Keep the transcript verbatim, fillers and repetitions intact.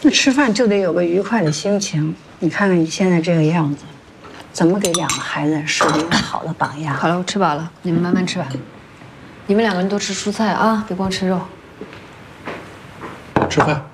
那吃饭就得有个愉快的心情。你看看你现在这个样子，怎么给两个孩子树立一个好的榜样？ 好了，我吃饱了，你们慢慢吃吧。你们两个人多吃蔬菜啊，别光吃肉。 吃饭。